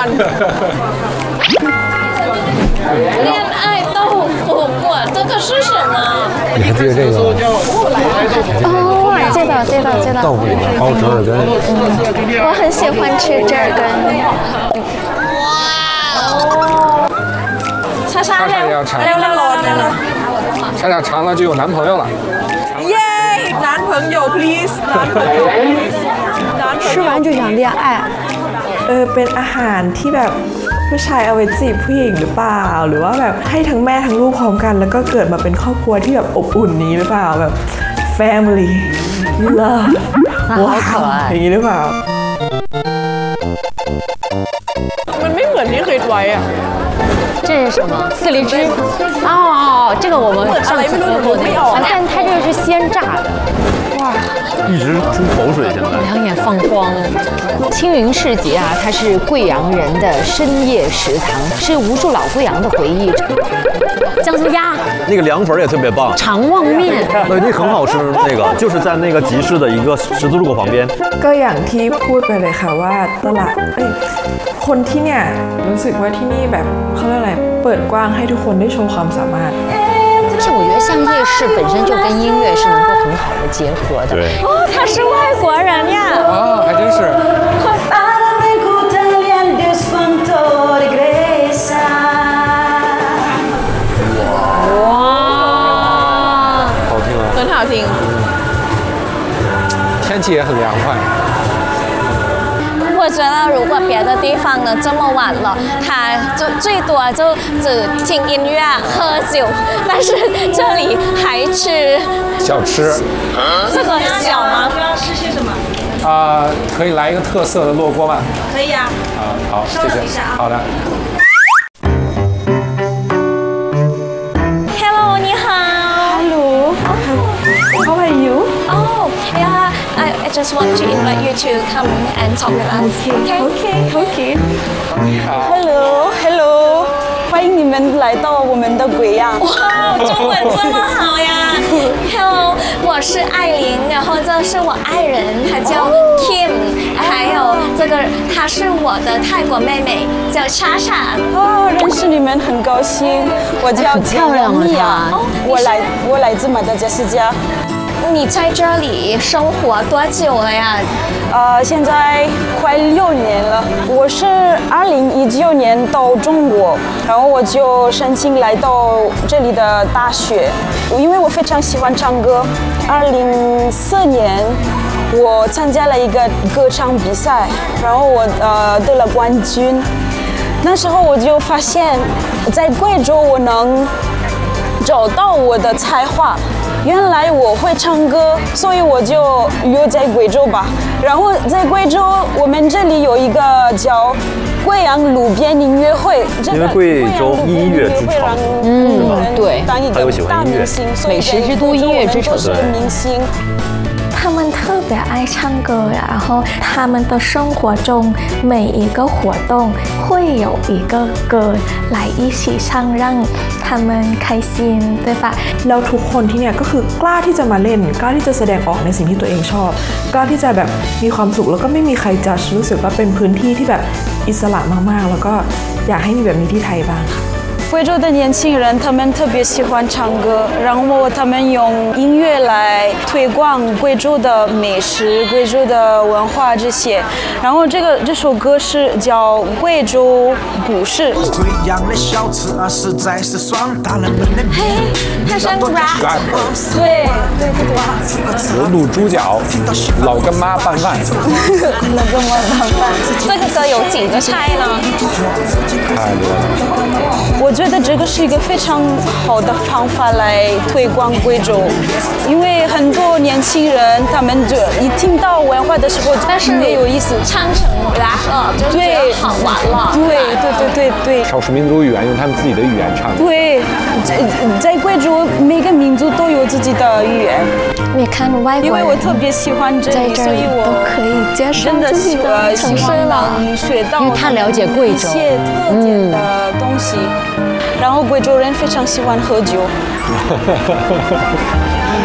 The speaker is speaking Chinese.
恋爱豆腐果，这个是什么？ 你还记得这个？ 哦，知道。 豆腐里面包折耳根。 我很喜欢吃折耳根。哇！莎莎要尝，莎莎尝了就有男朋友了。 耶，男朋友 please， 吃完就想恋爱。 เป็นอาหารที่แบบผู้ชายเอาไว้จีบผู้หญิงหรือเปล่าหรือว่าแบบให้ทั้งแม่ทั้งลูกพร้อมกันแล้วก็เกิดมาเป็นครอบครัวที่แบบอบอุ่นนี้หรือเปล่าแบบ family love ว้าวอย่างนี้หรือเปล่ามันไม่เหมือนที่คิดไว้อะ。 这是什么？四梨汁。哦，这个我们上次喝过那个，但它这个是鲜榨的。哇， 一直出口水，现在两眼放光。青云市集啊，它是贵阳人的深夜食堂，是无数老贵阳的回忆。姜丝鸭， 那个凉粉也特别棒， 肠旺面， 那很好吃。那个就是在那个集市的一个十字路口旁边。 ก็อย่างที่พูดไปเลยค่ะว่าตลาดคนที่เนี่ยรู้สึกว่าที่นี่แบบเขาเรียกอะไรเปิดกว้างให้ทุกคนได้โชว์ความสามารถ。 而且我觉得像夜市本身就跟音乐是能够很好的结合的。 对。 哦，他是外国人呀。 啊，还真是。 哇，好听啊！ 很好听。 天气也很凉快。 我觉得如果别的地方呢这么晚了，他就最多就只听音乐、喝酒，但是这里还吃小吃。 这个小吗？ 要吃些什么？ 可以来一个特色的烙锅吗？ 可以啊。 好，谢谢。好的。 Hello， 你好。 Hello。How are you? Oh, yeah. I just want to invite you to come and talk with us. Okay. Hello， 欢迎你们来到我们的贵阳。 哇，中文这么好呀 ！Hello， 我是艾琳，然后这是我爱人，她叫 Kim， 还有这个她是我的泰国妹妹，叫莎莎。 哦，认识你们很高兴，我叫漂亮米娅，我来自马达加斯加。 你在这里生活多久了呀？ 现在快6年了。我是2019年到中国，然后我就申请来到这里的大学，因为我非常喜欢唱歌。2004年，我参加了一个歌唱比赛，然后我得了冠军。那时候我就发现，在贵州我能找到我的才华。原来我会唱歌，所以我就留在贵州吧。然后在贵州，我们这里有一个叫贵阳路边音乐会， 因为贵州音乐之城， 对， 当一个大明星， 美食之都，音乐之城， 对，明星。 他们特别爱唱歌，然后他们的生活中每一个活动会有一个歌来一起唱，让他们开心，对吧？ แล้วทุกคนที่เนี่ยก็คือกล้าที่จะมาเล่นกล้าที่จะแสดงออกในสิ่งที่ตัวเองชอบกล้าที่จะแบบมีความสุขแล้วก็ไม่มีใครจะรู้สึกว่าเป็นพื้นที่ที่แบบอิสระมากๆแล้วก็อยากให้มีแบบนี้ที่ไทยบ้างค่ะ贵州的年轻人，他们特别喜欢唱歌，然后他们用音乐来推广贵州的美食、贵州的文化这些。然后这首歌是叫《贵州故事》。 贵阳的小吃啊，实在是爽，大人们的嘿，它是 rap， 对。 有卤猪脚、老干妈拌饭。 老干妈拌饭。 这个歌有几个菜呢？ 太多了。 我觉得这个是一个非常好的方法来推广贵州，因为很多年轻人他们就一听到文化的时候， 但是没有意思， 唱成 rap 了，就觉得好玩了。 对。 少数民族语言用他们自己的语言唱。 对，在贵州每个民族都有自己的语言。 你看外国人， 因为我特别喜欢这里，所以我都可以接受真的自己的城市了， 学到因为他了解贵州一些特点的东西。然后贵州人非常喜欢喝酒。